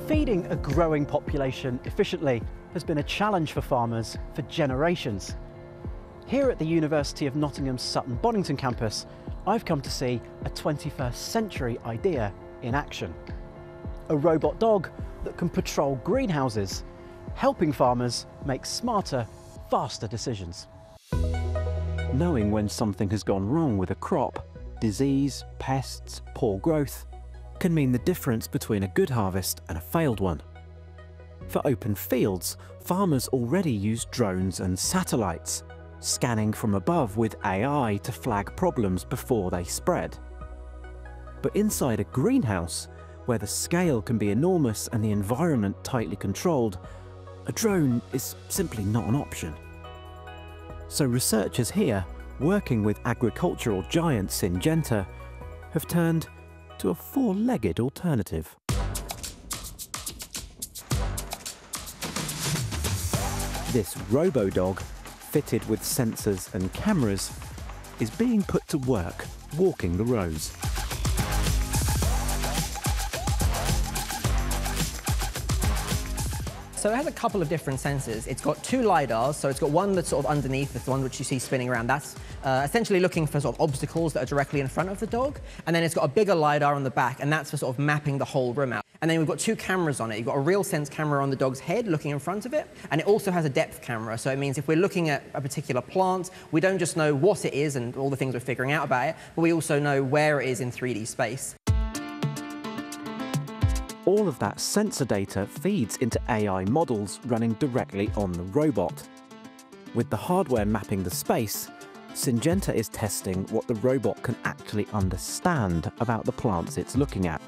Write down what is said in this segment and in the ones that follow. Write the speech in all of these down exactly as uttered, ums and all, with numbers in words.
Feeding a growing population efficiently has been a challenge for farmers for generations. Here at the University of Nottingham's Sutton Bonington campus, I've come to see a twenty-first century idea in action. A robot dog that can patrol greenhouses, helping farmers make smarter, faster decisions. Knowing when something has gone wrong with a crop, disease, pests, poor growth, can mean the difference between a good harvest and a failed one. For open fields, farmers already use drones and satellites, scanning from above with A I to flag problems before they spread. But inside a greenhouse, where the scale can be enormous and the environment tightly controlled, a drone is simply not an option. So researchers here, working with agricultural giant Syngenta, have turned to a four-legged alternative. This robo-dog, fitted with sensors and cameras, is being put to work walking the rows. So it has a couple of different sensors. It's got two LiDARs, so it's got one that's sort of underneath, that's the one which you see spinning around. That's uh, essentially looking for sort of obstacles that are directly in front of the dog. And then it's got a bigger LiDAR on the back, and that's for sort of mapping the whole room out. And then we've got two cameras on it. You've got a RealSense camera on the dog's head looking in front of it, and it also has a depth camera. So it means if we're looking at a particular plant, we don't just know what it is and all the things we're figuring out about it, but we also know where it is in three D space. All of that sensor data feeds into A I models running directly on the robot. With the hardware mapping the space, Syngenta is testing what the robot can actually understand about the plants it's looking at.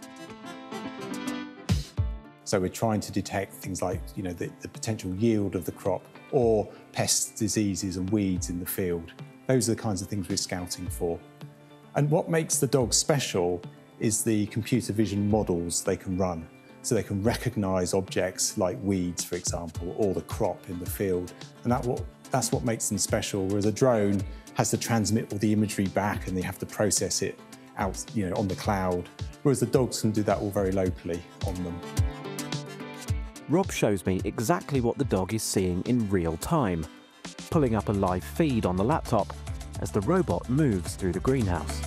So we're trying to detect things like, you know, the, the potential yield of the crop or pests, diseases and weeds in the field. Those are the kinds of things we're scouting for. And what makes the dog special is the computer vision models they can run. So they can recognise objects like weeds, for example, or the crop in the field. And that what, that's what makes them special, whereas a drone has to transmit all the imagery back and they have to process it out, you know, on the cloud, whereas the dogs can do that all very locally on them. Rob shows me exactly what the dog is seeing in real time, pulling up a live feed on the laptop as the robot moves through the greenhouse.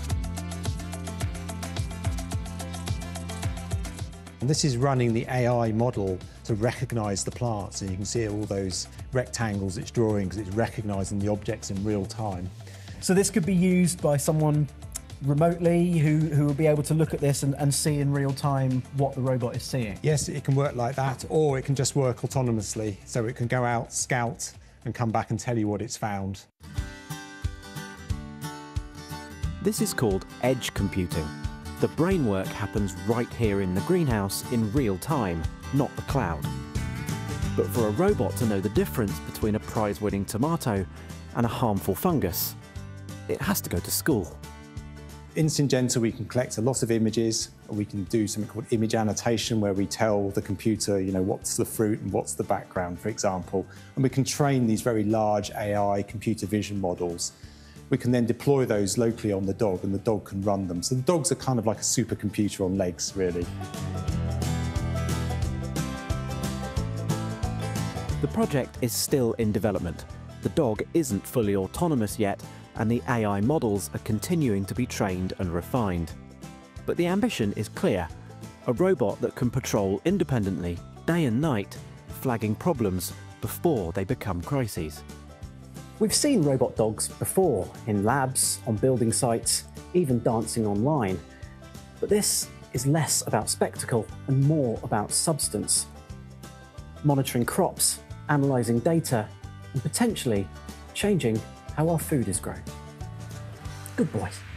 And this is running the A I model to recognise the plants, and you can see all those rectangles it's drawing because it's recognising the objects in real time. So this could be used by someone remotely who, who will be able to look at this and, and see in real time what the robot is seeing? Yes, it can work like that, or it can just work autonomously, so it can go out, scout, and come back and tell you what it's found. This is called edge computing. The brain work happens right here in the greenhouse in real time, not the cloud. But for a robot to know the difference between a prize-winning tomato and a harmful fungus, it has to go to school. In Syngenta, we can collect a lot of images. We can do something called image annotation, where we tell the computer, you know, what's the fruit and what's the background, for example. And we can train these very large A I computer vision models. We can then deploy those locally on the dog, and the dog can run them. So the dogs are kind of like a supercomputer on legs, really. The project is still in development. The dog isn't fully autonomous yet, and the A I models are continuing to be trained and refined. But the ambition is clear: a robot that can patrol independently, day and night, flagging problems before they become crises. We've seen robot dogs before, in labs, on building sites, even dancing online. But this is less about spectacle and more about substance. Monitoring crops, analysing data, and potentially changing how our food is grown. Good boy.